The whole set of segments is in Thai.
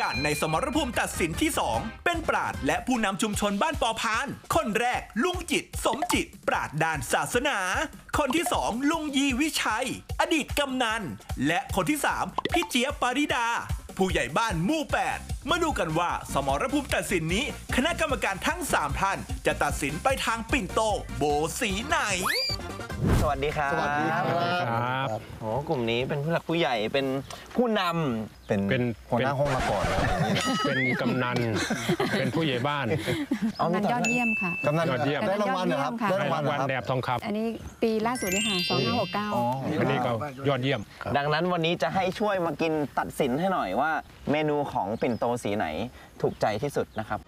กันในสมรภูมิตัดสินที่ 2 เป็นปราชญ์และผู้นำชุมชนบ้านปอพานคนแรกลุงจิตสมจิตปราชญ์ด้านศาสนา คนที่ 2 ลุงยีวิชัย อดีตกำนันและคนที่ 3 พี่เจี๊ยบปาริดาผู้ใหญ่บ้านหมู่ 8 มาดูกันว่าสมรภูมิตัดสินนี้คณะกรรมการทั้ง 3 ท่านจะตัดสินไปทางปิ่นโตโบสีไหนสวัสดีครับสวัสดีครับโอ้กลุ่มนี้เป็นผู้หลักผู้ใหญ่เป็นผู้นำเป็นหัวหน้าห้องมาก่อนเป็นกำนันเป็นผู้ใหญ่บ้านกำนันยอดเยี่ยมค่ะกำนันยอดเยี่ยมได้รางวัลนะครับได้รางวัลแดบทองคำอันนี้ปีล่าสุดนี่ค่ะ2569 อันนี้ก็ยอดเยี่ยมดังนั้นวันนี้จะให้ช่วยมากินตัดสินให้หน่อยว่าเมนูของปิ่นโตสีไหนถูกใจที่สุดนะครับ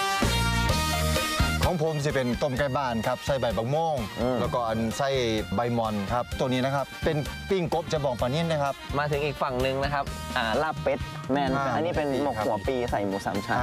ของผมจะเป็นต้มไก่บ้านครับใส่ใบบักม่วงแล้วก็อันใส่ใบมอนครับตัวนี้นะครับเป็นปิ้งกบจะบอกปานิ่นนะครับมาถึงอีกฝั่งหนึ่งนะครับลาบเป็ดแมนอันนี้เป็นหมกหัวปีใส่หมู3ชั้น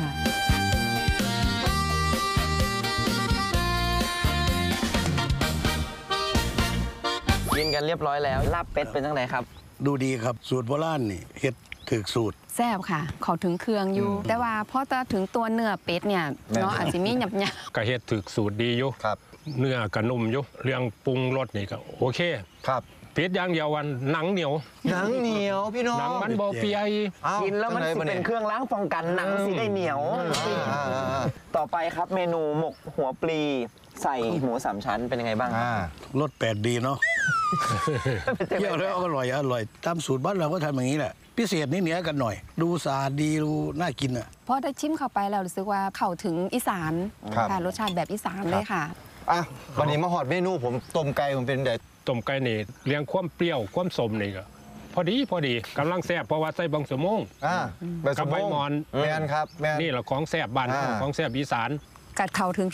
กินกันเรียบร้อยแล้วลาบเป็ดเป็นจังไงครับดูดีครับสูตรโบราณนี่เฮ็ดถึกสูตรแซ่บค่ะเขาถึงเครื่องอยู่แต่ว่าพอจะถึงตัวเนื้อเป็ดเนี่ยเนาะอาจจะมีหยับก็เฮ็ดถึกสูตรดีอยู่ครับเนื้อก็นุ่มอยู่เรื่องปรุงรสนี่ก็โอเคครับเป็ดอย่างเดียววันหนังเหนียวพี่น้องหนังมันบ่เปียกินแล้วมันเป็นเครื่องล้างป้องกันหนังสิได้เหนียวต่อไปครับเมนูหมกหัวปลีใส่หมู3ชั้นเป็นยังไงบ้างรส8ดีเนาะเที่ยวแล้วอร่อยตามสูตรบ้านเราก็ทำอย่างนี้แหละพิเศษนี่เหนือกันหน่อยดูสะอาดดีดูน่ากินอ่ะพอได้ชิมเข้าไปแล้วรู้สึกว่าเข้าถึงอีสานค่ะรสชาติแบบอีสานเลยค่ะวันนี้มาหอดเมนูผมต้มไก่ผมเป็นเด็ดต้มไก่นี่เลี้ยงความเปรี้ยวความสมนี่ก็พอดีกำลังแซ่บเพราะว่าใส่บางสมงกับใบมอนแมนครับนี่แหละของแซ่บบ้านของแซ่บอีสานกัดเข้าถึง